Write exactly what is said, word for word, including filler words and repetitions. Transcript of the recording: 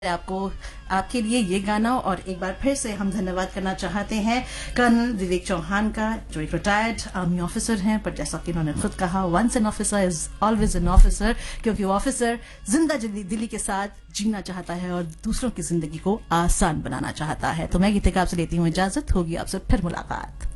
आपको आपके लिए ये गाना। और एक बार फिर से हम धन्यवाद करना चाहते हैं कर्नल विवेक चौहान का, जो एक रिटायर्ड आर्मी ऑफिसर हैं, पर जैसा कि उन्होंने खुद कहा, once an officer is always an officer, क्योंकि वो ऑफिसर जिंदा दिली के साथ जीना चाहता है और दूसरों की जिंदगी को आसान बनाना चाहता है। तो मैं गीतिका आपसे लेती हूँ इजाजत, होगी आपसे फिर मुलाकात।